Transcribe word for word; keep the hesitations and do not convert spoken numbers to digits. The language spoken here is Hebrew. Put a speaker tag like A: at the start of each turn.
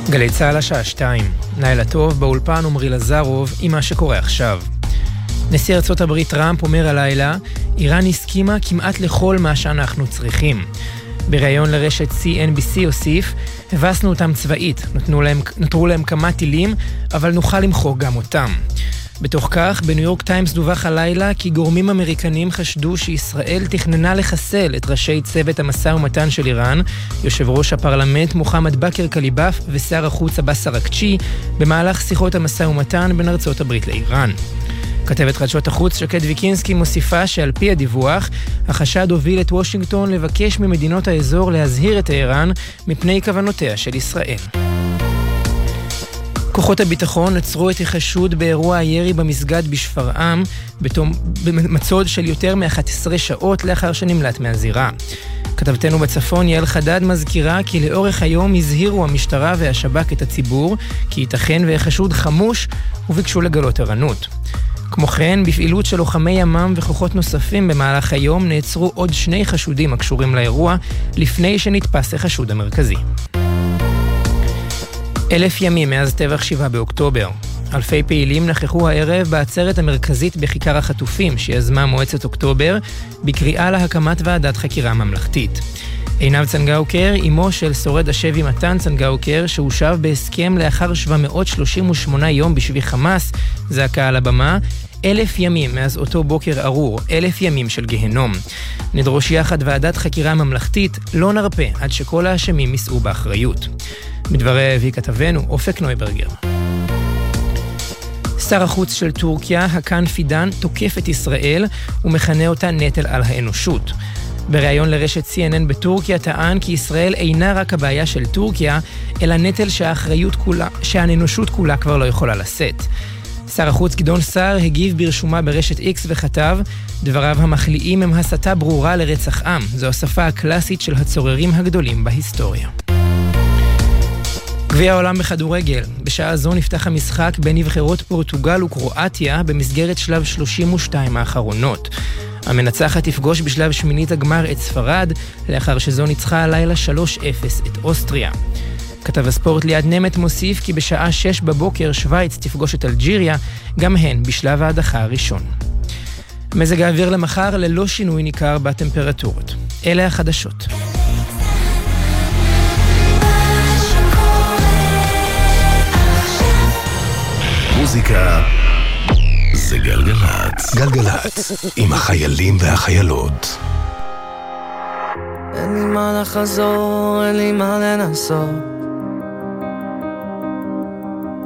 A: גלי צהל השעה שתיים. לילה טוב, באולפן עמרי לזרוב עם מה שקורה עכשיו. נשיא ארצות הברית טראמפ אומר הלילה, איראן הסכימה כמעט לכל מה שאנחנו צריכים. בראיון לרשת סי אן בי סי הוסיף, הבסנו אותם צבאית, נתנו להם, נותרו להם כמה טילים, אבל נוכל למחוק גם אותם. בתוך כך, בניו יורק טיימס דווח הלילה כי גורמים אמריקנים חשדו שישראל תכננה לחסל את ראשי צוות המשא ומתן של איראן, יושב ראש הפרלמנט מוחמד בכר קליבאף ושר החוץ עבאס אראקצ'י, במהלך שיחות המשא ומתן בין ארצות הברית לאיראן. כתבת חדשות החוץ שקד ויקינסקי מוסיפה שעל פי הדיווח, החשד הוביל את וושינגטון לבקש ממדינות האזור להזהיר את איראן מפני כוונותיה של ישראל. כוחות הביטחון עצרו את החשוד באירוע הירי במסגד בשפרעם, במצוד של יותר מ-אחת עשרה שעות לאחר שנמלט מהזירה. כתבתנו בצפון יעל חדד מזכירה כי לאורך היום הזהירו המשטרה והשב"כ את הציבור, כי ייתכן והחשוד חמוש וביקשו לגלות ערנות. כמו כן, בפעילות של לוחמי ימ"מ וכוחות נוספים במהלך היום נעצרו עוד שני חשודים הקשורים לאירוע, לפני שנתפס החשוד המרכזי. אלף ימים מאז טבח שבעה באוקטובר. אלפי פעילים נכחו הערב בעצרת המרכזית בכיכר החטופים שיזמה מועצת אוקטובר, בקריאה להקמת ועדת חקירה ממלכתית. עינב צנגאוקר, אמו של שורד השבי מתן צנגאוקר, שהושב בהסכם לאחר שבע מאות שלושים ושמונה יום בשבי חמאס, זעקה על הבמה, אלף ימים מאז אותו בוקר ארור, אלף ימים של גהנום. נדרוש יחד ועדת חקירה ממלכתית, לא נרפה עד שכל האשמים יישאו באחריות. בדבריה הביא כתבנו אופק נויברגר. שר החוץ של טורקיה, הקאן פידן, תוקף את ישראל ומכנה אותה נטל על האנושות. בריאיון לרשת סי אן אן בטורקיה טען כי ישראל אינה רק הבעיה של טורקיה, אלא נטל שהאחריות כולה, שהאנושות כולה כבר לא יכולה לשאת. שר החוץ גדעון סער הגיב ברשומה ברשת איקס וכתב, דבריו המחליאים הם הסתה ברורה לרצח עם, זו השפה הקלאסית של הצוררים הגדולים בהיסטוריה. גביע העולם בכדורגל. בשעה זו נפתח המשחק בין נבחרות פורטוגל וקרואטיה במסגרת שלב שלושים ושתיים האחרונות. המנצחת תפגוש בשלב שמינית הגמר את ספרד, לאחר שזו ניצחה הלילה שלוש אפס את אוסטריה. כתב הספורט ליד נמת מוסיף כי בשעה שש בבוקר שוויץ תפגוש את אלג'יריה, גם הן בשלב ההדחה הראשון. מזג האוויר למחר ללא שינוי ניכר בטמפרטורות. אלה החדשות.
B: מוזיקה זה גלגלץ. גלגלץ עם החיילים והחיילות.
C: אין לי מה לחזור, אין לי מה לנסות,